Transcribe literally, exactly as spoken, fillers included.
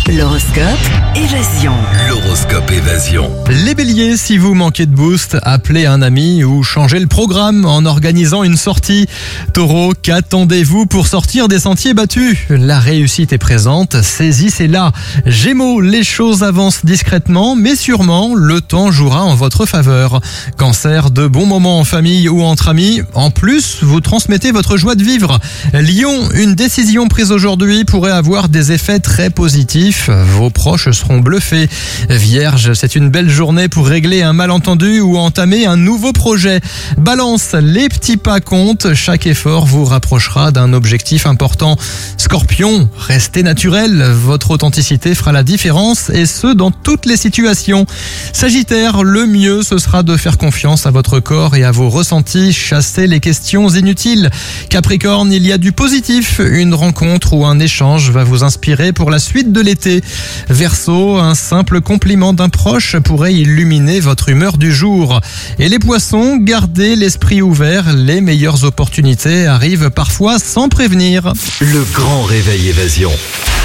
L'horoscope Évasion. L'horoscope Évasion. Les béliers, si vous manquez de boost, appelez un ami ou changez le programme en organisant une sortie. Taureau, qu'attendez-vous pour sortir des sentiers battus? La réussite est présente, saisissez-la. Gémeaux, les choses avancent discrètement, mais sûrement, le temps jouera en votre faveur. Cancer, de bons moments en famille ou entre amis. En plus, vous transmettez votre joie de vivre. Lion, une décision prise aujourd'hui pourrait avoir des effets très positifs. Vos proches seront bluffés. Vierge, c'est une belle journée pour régler un malentendu ou entamer un nouveau projet. Balance, les petits pas comptent. Chaque effort vous rapprochera d'un objectif important. Scorpion, restez naturel. Votre authenticité fera la différence et ce, dans toutes les situations. Sagittaire, le mieux, ce sera de faire confiance à votre corps et à vos ressentis. Chassez les questions inutiles. Capricorne, il y a du positif. Une rencontre ou un échange va vous inspirer pour la suite de l'été. Verseau, un simple compliment d'un proche pourrait illuminer votre humeur du jour. Et les poissons, gardez l'esprit ouvert. Les meilleures opportunités arrivent parfois sans prévenir. Le grand réveil Évasion.